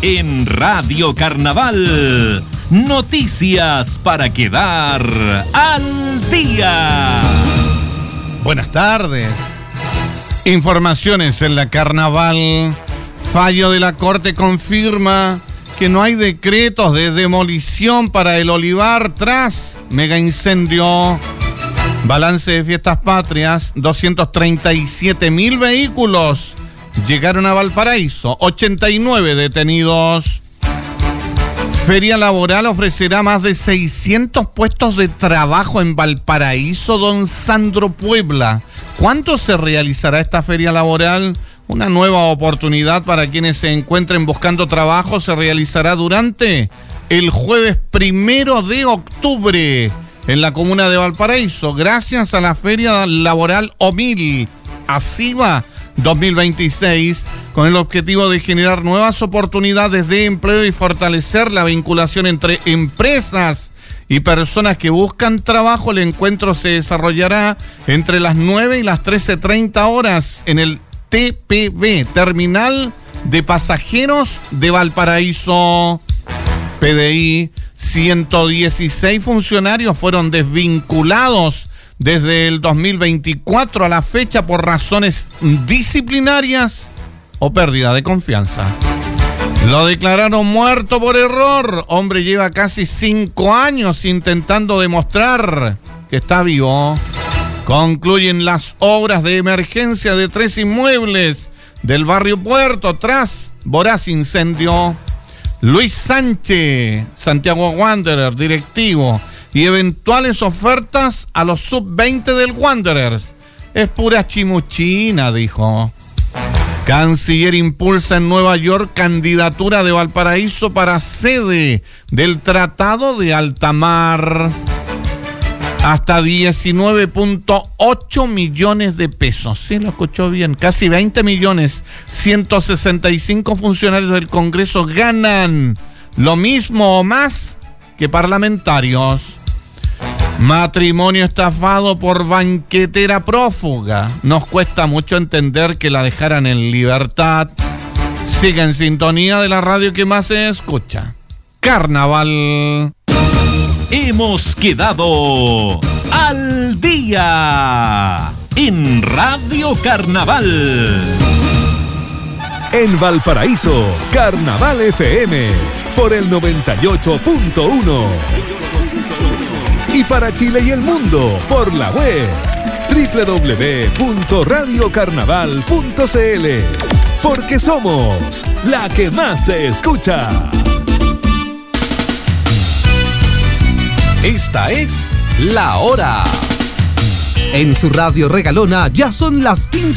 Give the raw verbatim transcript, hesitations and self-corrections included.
En Radio Carnaval, noticias para quedar al día. Buenas tardes. Informaciones en la Carnaval. Fallo de la Corte confirma que no hay decretos de demolición para el olivar tras mega incendio. Balance de fiestas patrias, doscientos treinta y siete mil vehículos llegaron a Valparaíso, ochenta y nueve detenidos. Feria laboral ofrecerá más de seiscientos puestos de trabajo en Valparaíso, don Sandro Puebla. ¿Cuánto se realizará esta feria laboral? Una nueva oportunidad para quienes se encuentren buscando trabajo se realizará durante el jueves primero de octubre en la comuna de Valparaíso, gracias a la Feria Laboral OMIL ASIVA dos mil veintiséis, con el objetivo de generar nuevas oportunidades de empleo y fortalecer la vinculación entre empresas y personas que buscan trabajo. El encuentro se desarrollará entre las nueve y las trece treinta horas en el T P V, Terminal de Pasajeros de Valparaíso. P D I, ciento dieciséis funcionarios fueron desvinculados desde el dos mil veinticuatro a la fecha por razones disciplinarias o pérdida de confianza. Lo declararon muerto por error. Hombre lleva casi cinco años intentando demostrar que está vivo. Concluyen las obras de emergencia de tres inmuebles del barrio Puerto tras voraz incendio. Luis Sánchez, Santiago Wanderers, directivo, y eventuales ofertas a los sub veinte del Wanderers. Es pura chimuchina, dijo. Canciller impulsa en Nueva York candidatura de Valparaíso para sede del Tratado de Alta Mar. Hasta diecinueve punto ocho millones de pesos. Sí, lo escuchó bien. Casi veinte millones. ciento sesenta y cinco funcionarios del Congreso ganan lo mismo o más que parlamentarios. Matrimonio estafado por banquetera prófuga. Nos cuesta mucho entender que la dejaran en libertad. Siga en sintonía de la radio que más se escucha. Carnaval. Hemos quedado al día en Radio Carnaval. En Valparaíso, Carnaval F M por el noventa y ocho punto uno. Y para Chile y el mundo por la web doble u doble u doble u punto radio carnaval punto c l. Porque somos la que más se escucha. Esta es La Hora. En su radio regalona ya son las quince.